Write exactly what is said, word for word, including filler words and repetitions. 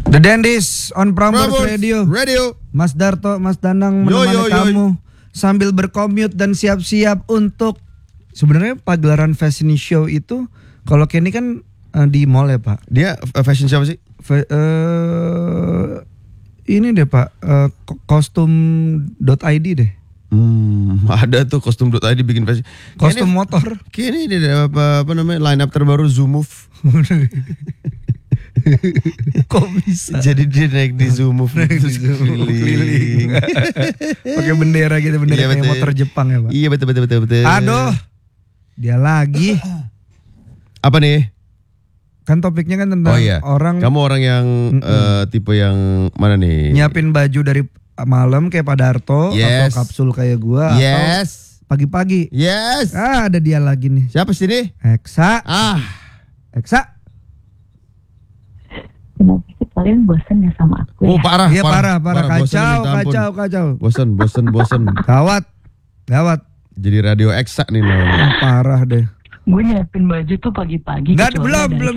The Dandis on Prambors Prambors Radio. Radio. Mas Darto, Mas Danang Yo, menemani yo, yo. kamu sambil berkommute dan siap-siap untuk sebenarnya pagelaran fashion show itu. Kalau Kenny kan uh, di mall ya Pak. Dia uh, fashion siapa sih? Fa- uh, ini deh Pak, uh, kostum dot I D deh. Hmm, ada tuh kostum dot I D bikin fashion. Kostum motor. Kini ini apa, apa namanya line up terbaru Zoom Move. Kok bisa? Jadi dia naik di Zoom Move terus keliling. Pakai bendera gitu, bendera Iya, kayak betul. motor Jepang ya Pak. Iya betul betul betul betul. Aduh, dia lagi. Apa nih? Kan topiknya kan tentang Oh iya. orang Kamu orang yang eh, tipe yang mana nih? nyiapin baju dari malam kayak Pak Darto Yes. atau kapsul kayak gua Yes. atau pagi-pagi. Yes. Ah, ada dia lagi nih. Siapa sih ini? Eksa, Ah. Eksa. Kenapa sih kalian bosan ya sama aku Oh ya? parah. Iya parah, parah, Bosen kacau, minta ampun. kacau, kacau. Bosen, bosen, bosen. Gawat, gawat, Jadi radio Eksa nih namanya. parah deh. Gue nyiapin baju tuh pagi-pagi. Nggak, kecuali belum, ada belum